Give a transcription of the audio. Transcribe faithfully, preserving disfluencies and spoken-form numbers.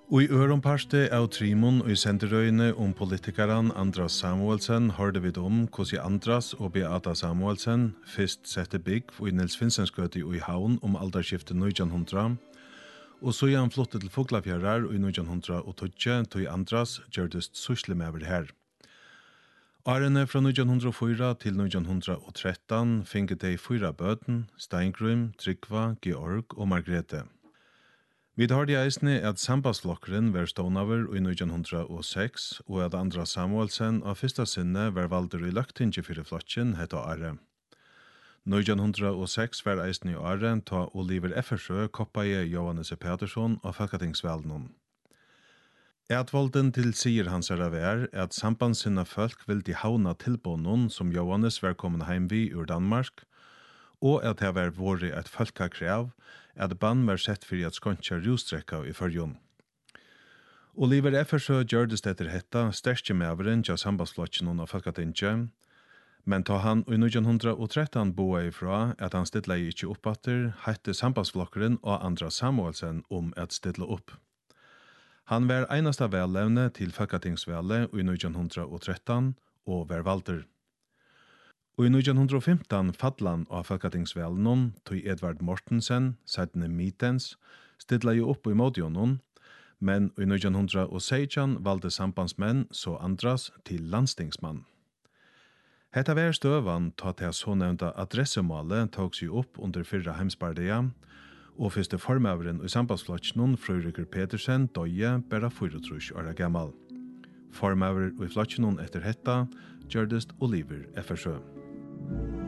Og i øron parste av Trimon og i senderøyene om politikaran Andras Samuelsen hørte vi om hvordan Andras og Beata Samuelsen først sette bygg i Nils Finsensgøte i Havn om alderskiftet nitjan hundra, og så han flottet til Fuglafjærar i nitjan hundra og tøtje til Andras gjørdest suslemever her. Årene fra nitjan hundra og fire til nitjan hundra og tretton finket de fyra bøten, Steingrym, Trygva, Georg og Margrethe. Vi hørte eisne at sambandsflokkeren var stånaver i nitjan hundra og seks, og at Andras Samuelsen av fyrsta sinne var valder i løgtinge fyrir flokken heta Are. nitjan hundra og seks var eisne i Are ta Oliver Effersjø koppaie Johannes Petersson av Folketingsvalden. Etvolden til sier hans er vær at sambandssinna folk vil de havna tilbånden som Johannes var kommet heim vi ur Danmark, og at det var vært et folkekrav at bann var sett for at skontja rustrekka i fyrjon. Oliver Effersjø gjørdest etter hetta sterske meveren til sambandsflokken av Folketinget, men ta han i nitjan hundra og tretton boa ifra at han stilla ikkje oppatter, hette sambandsflokkeren og Andras Samuelsen om at stilla opp. Han var einasta vellevne til Folketingsvelle i nitjan hundra og tretton og var valder. Og i nitjan hundra og femton fallan av Folketingsvellen tog Edvard Mortensen, seitne Mitens, stilla jo opp i modjonen, men i nitjan hundra og seksten valde sambandsmenn så Andras til landstingsmann. Hetta var støvan ta til så nevnta adressemålet tog seg opp under fyrra heimsbardia, og første formøveren i sambandsflokkenen Frøyriker Petersen døye bæra fyrretrus åra gammal. Formøver i flokkenen etter hetta gjørdest Oliver Effersjø.